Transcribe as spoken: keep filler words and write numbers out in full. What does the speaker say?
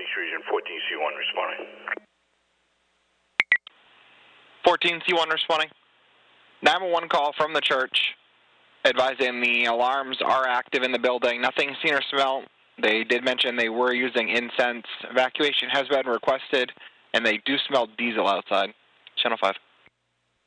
East Region, fourteen C one responding. fourteen C one responding. nine one one call from the church, advising the alarms are active in the building. Nothing seen or smelled. They did mention they were using incense. Evacuation has been requested, and they do smell diesel outside. Channel five.